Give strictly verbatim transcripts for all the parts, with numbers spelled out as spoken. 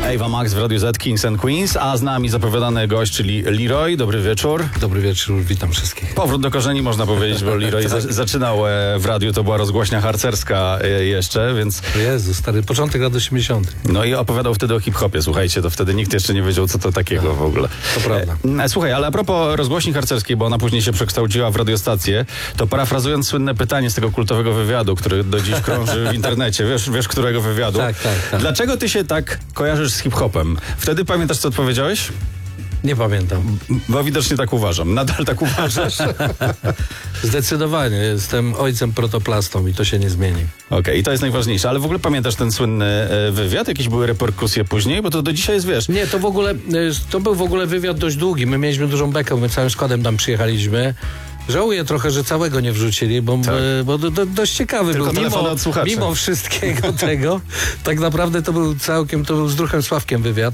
Ewa Max w Radiu Z, Kings and Queens, a z nami zapowiadany gość, czyli Leroy. Dobry wieczór. Dobry wieczór, witam wszystkich. Powrót do korzeni, można powiedzieć, bo Leroy za zaczynał e, w radiu, to była rozgłośnia harcerska e, jeszcze, więc... Jezu, stary, początek lat osiemdziesiątych. No i opowiadał wtedy o hip-hopie, słuchajcie, to wtedy nikt jeszcze nie wiedział, co to takiego w ogóle. To prawda. E, słuchaj, ale a propos rozgłośni harcerskiej, bo ona później się przekształciła w radiostację, to parafrazując słynne pytanie z tego kultowego wywiadu, który do dziś krąży w internecie, wiesz, wiesz którego wywiadu? Tak, tak, tak. Dlaczego ty się tak kojarzysz z hip-hopem? Wtedy pamiętasz, co odpowiedziałeś? Nie pamiętam. Bo widocznie tak uważam. Nadal tak uważasz? Zdecydowanie. Jestem ojcem protoplastą i to się nie zmieni. Okej, okay, i to jest najważniejsze. Ale w ogóle pamiętasz ten słynny e, wywiad? Jakieś były reperkusje później? Bo to do dzisiaj jest, wiesz... Nie, to w ogóle, to był w ogóle wywiad dość długi. My mieliśmy dużą bekę, my całym składem tam przyjechaliśmy. Żałuję trochę, że całego nie wrzucili, bo, tak. bo do, do, dość ciekawy Tylko był. Mimo, od słuchaczy. mimo wszystkiego tego, tak naprawdę to był całkiem, to był z Druchem Sławkiem wywiad.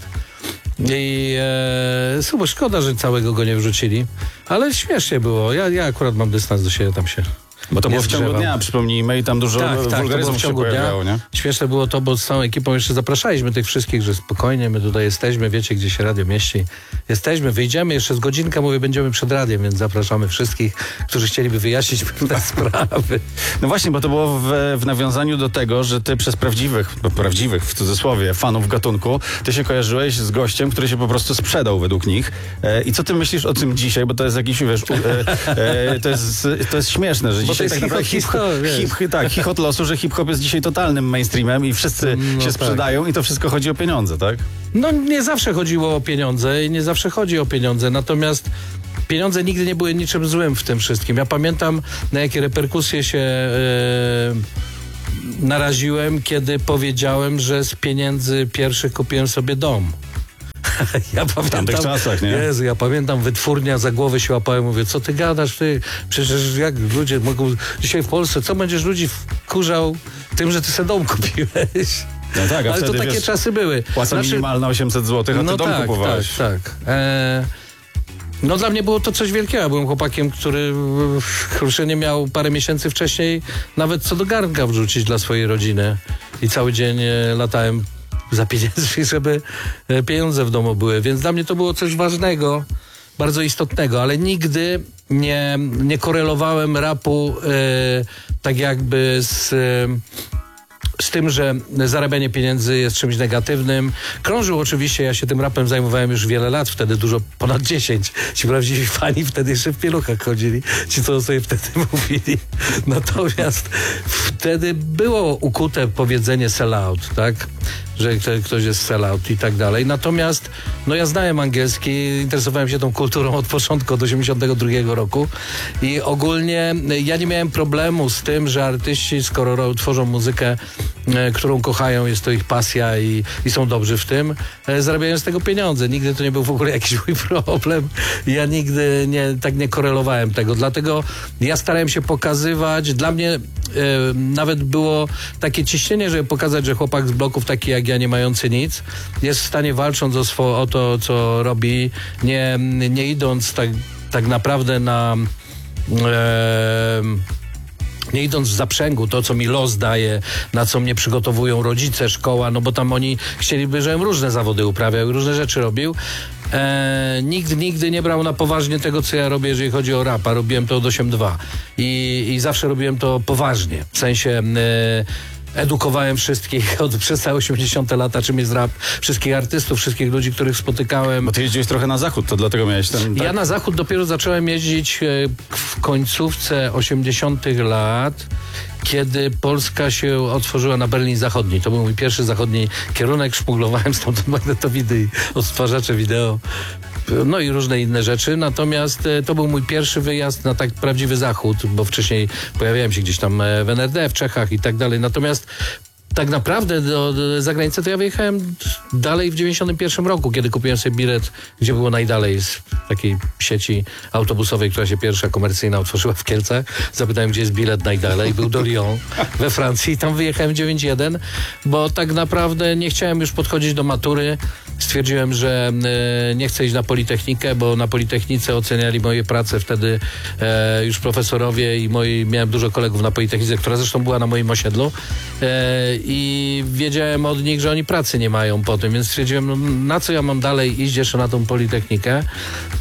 I e, słuchaj, szkoda, że całego go nie wrzucili, ale śmiesznie było. Ja, ja akurat mam dystans do siebie, tam się... Bo to było w ciągu dnia, przypomnijmy, i tam dużo tak, wulgaryzmów tak, się pojawiało, nie? Śmieszne było to, bo z całą ekipą jeszcze zapraszaliśmy tych wszystkich, że spokojnie, my tutaj jesteśmy, wiecie, gdzie się radio mieści. Jesteśmy, wyjdziemy jeszcze z godzinka, mówię, będziemy przed radiem, więc zapraszamy wszystkich, którzy chcieliby wyjaśnić pewne sprawy. No właśnie, bo to było w, w nawiązaniu do tego, że ty przez prawdziwych, no prawdziwych w cudzysłowie, fanów gatunku, ty się kojarzyłeś z gościem, który się po prostu sprzedał według nich. E, I co ty myślisz o tym dzisiaj? Bo to jest jakiś, wiesz, u, e, e, to, jest, to jest śmieszne, że dzisiaj tak naprawdę hip, hip, hip, tak, chichot losu, że hip-hop jest dzisiaj totalnym mainstreamem i wszyscy no się sprzedają tak. I to wszystko chodzi o pieniądze, tak? No nie zawsze chodziło o pieniądze i nie zawsze chodzi o pieniądze, natomiast pieniądze nigdy nie były niczym złym w tym wszystkim. Ja pamiętam, na jakie reperkusje się e, naraziłem, kiedy powiedziałem, że z pieniędzy pierwszych kupiłem sobie dom. Ja pamiętam, w tamtych czasach, nie? Jezu, ja pamiętam, wytwórnia za głowę się łapałem, mówię, co ty gadasz, ty? Przecież jak ludzie mogą, dzisiaj w Polsce, co będziesz ludzi wkurzał tym, że ty sobie dom kupiłeś? No tak, a ale wtedy, to takie wiesz, czasy były. Płaca znaczy, minimalna osiemset złotych, a ty no dom tak, kupowałeś. Tak, tak. E, no dla mnie było to coś wielkiego. Ja byłem chłopakiem, który kurczę, nie miał parę miesięcy wcześniej nawet co do garnka wrzucić dla swojej rodziny. I cały dzień e, latałem za pieniędzmi, żeby pieniądze w domu były. Więc dla mnie to było coś ważnego, bardzo istotnego, ale nigdy nie, nie korelowałem rapu e, tak jakby z... E, z tym, że zarabianie pieniędzy jest czymś negatywnym. Krążył oczywiście, ja się tym rapem zajmowałem już wiele lat, wtedy dużo, ponad dziesięć. Ci prawdziwi fani wtedy jeszcze w pieluchach chodzili, ci co sobie wtedy mówili. Natomiast wtedy było ukute powiedzenie sell out, tak? Że ktoś jest sellout i tak dalej. Natomiast no ja znałem angielski, interesowałem się tą kulturą od początku, od osiemdziesiątego drugiego roku i ogólnie ja nie miałem problemu z tym, że artyści, skoro tworzą muzykę, e, którą kochają, jest to ich pasja i, i są dobrzy w tym, e, zarabiają z tego pieniądze. Nigdy to nie był w ogóle jakiś mój problem. Ja nigdy nie, tak nie korelowałem tego. Dlatego ja starałem się pokazywać, dla mnie e, nawet było takie ciśnienie, żeby pokazać, że chłopak z bloków taki jak ja, nie mający nic, jest w stanie, walcząc o, swo, o to, co robi, nie, nie idąc tak, tak naprawdę na e, nie idąc w zaprzęgu, to co mi los daje, na co mnie przygotowują rodzice, szkoła, no bo tam oni chcieliby, żebym różne zawody uprawiał i różne rzeczy robił. E, nikt nigdy nie brał na poważnie tego, co ja robię, jeżeli chodzi o rap, a robiłem to od osiem dwa i, i zawsze robiłem to poważnie, w sensie e, edukowałem wszystkich od, przez całe osiemdziesiąte lata, czym jest rap, wszystkich artystów, wszystkich ludzi, których spotykałem. Bo ty jeździłeś trochę na zachód, to dlatego miałeś ten... Tak? Ja na zachód dopiero zacząłem jeździć w końcówce osiemdziesiątych lat, kiedy Polska się otworzyła na Berlin Zachodni. To był mój pierwszy zachodni kierunek, szmuglowałem stamtąd magnetowidy i odtwarzacze wideo. No i różne inne rzeczy, natomiast e, to był mój pierwszy wyjazd na tak prawdziwy zachód, bo wcześniej pojawiałem się gdzieś tam w N R D, w Czechach i tak dalej, natomiast tak naprawdę do, do zagranicy to ja wyjechałem dalej w dziewięćdziesiątym pierwszym roku, kiedy kupiłem sobie bilet, gdzie było najdalej z takiej sieci autobusowej, która się pierwsza komercyjna otworzyła w Kielcach. Zapytałem, gdzie jest bilet najdalej. Był do Lyon we Francji i tam wyjechałem dziewięć jeden, bo tak naprawdę nie chciałem już podchodzić do matury. stwierdziłem, że e, nie chcę iść na Politechnikę, bo na Politechnice oceniali moje prace wtedy e, już profesorowie i moi, miałem dużo kolegów na Politechnice, która zresztą była na moim osiedlu e, i wiedziałem od nich, że oni pracy nie mają po tym, więc stwierdziłem, no, na co ja mam dalej iść jeszcze na tą Politechnikę, e,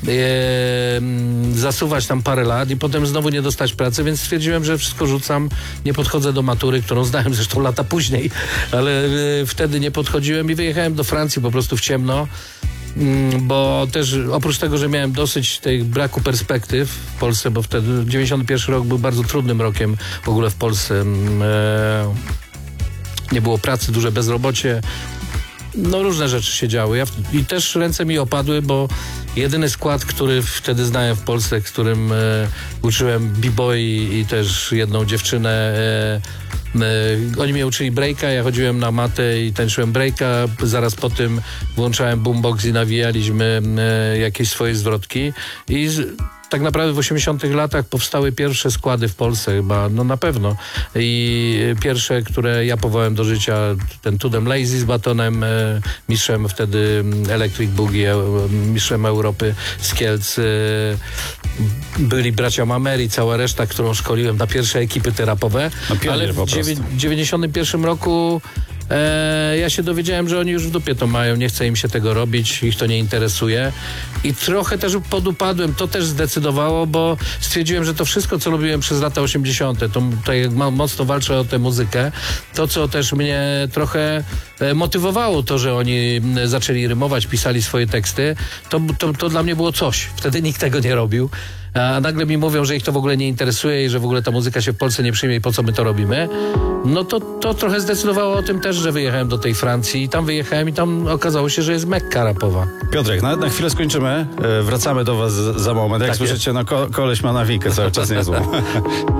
zasuwać tam parę lat i potem znowu nie dostać pracy, więc stwierdziłem, że wszystko rzucam, nie podchodzę do matury, którą zdałem zresztą lata później, ale e, wtedy nie podchodziłem i wyjechałem do Francji po prostu w ciemno, bo też oprócz tego, że miałem dosyć tej braku perspektyw w Polsce, bo wtedy dziewięćdziesiąty pierwszy rok był bardzo trudnym rokiem w ogóle w Polsce. E, nie było pracy, duże bezrobocie. No różne rzeczy się działy. Ja w, I też ręce mi opadły, bo jedyny skład, który wtedy znałem w Polsce, z którym e, uczyłem b-boy i, i też jedną dziewczynę, e, e, oni mnie uczyli breaka, ja chodziłem na matę i tańczyłem breaka, zaraz po tym włączałem boombox i nawijaliśmy e, jakieś swoje zwrotki i z, tak naprawdę w osiemdziesiątych latach powstały pierwsze składy w Polsce chyba, no na pewno. I pierwsze, które ja powołałem do życia, ten Tudem Lazy z Batonem, e, mistrzem wtedy Electric Boogie, e, mistrzem Europy z Kielc. E, byli bracia Mamer i cała reszta, którą szkoliłem na pierwsze ekipy terapowe. No, ale w dziewięćdziesiątym pierwszym roku E, ja się dowiedziałem, że oni już w dupie to mają, nie chce im się tego robić, ich to nie interesuje i trochę też podupadłem, to też zdecydowało, bo stwierdziłem, że to wszystko, co robiłem przez lata osiemdziesiąte, to tutaj mocno walczę o tę muzykę, to co też mnie trochę e, motywowało, to, że oni zaczęli rymować, pisali swoje teksty, to, to, to dla mnie było coś, wtedy nikt tego nie robił. A nagle mi mówią, że ich to w ogóle nie interesuje i że w ogóle ta muzyka się w Polsce nie przyjmie i po co my to robimy, no to, to trochę zdecydowało o tym też, że wyjechałem do tej Francji i tam wyjechałem i tam okazało się, że jest Mekka rapowa. Piotrek, na, na chwilę skończymy, e, wracamy do was za moment. Jak Tak słyszycie, no ko, koleś ma nawikę cały czas niezłą.